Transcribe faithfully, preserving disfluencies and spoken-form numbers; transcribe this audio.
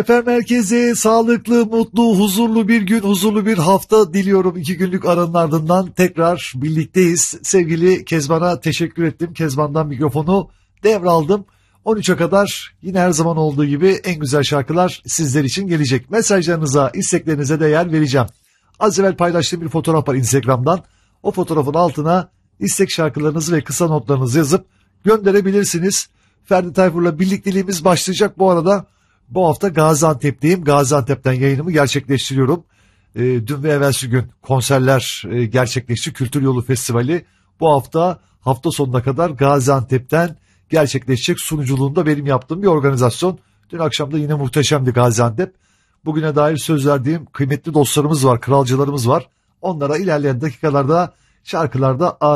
Efendim herkese sağlıklı, mutlu, huzurlu bir gün, huzurlu bir hafta diliyorum. İki günlük aranın ardından tekrar birlikteyiz. Sevgili Kezban'a teşekkür ettim. Kezban'dan mikrofonu devraldım. on üçe kadar yine her zaman olduğu gibi en güzel şarkılar sizler için gelecek. Mesajlarınıza, isteklerinize de yer vereceğim. Az evvel paylaştığım bir fotoğraf var Instagram'dan. O fotoğrafın altına istek şarkılarınızı ve kısa notlarınızı yazıp gönderebilirsiniz. Ferdi Tayfur'la birlikteliğimiz başlayacak bu arada. Bu hafta Gaziantep'teyim. Gaziantep'ten yayınımı gerçekleştiriyorum. E, dün ve evvelsi gün konserler e, gerçekleşti. Kültür Yolu Festivali bu hafta hafta sonuna kadar Gaziantep'ten gerçekleşecek, sunuculuğunda benim yaptığım bir organizasyon. Dün akşam da yine muhteşemdi Gaziantep. Bugüne dair söz verdiğim kıymetli dostlarımız var, kralcılarımız var. Onlara ilerleyen dakikalarda şarkılarda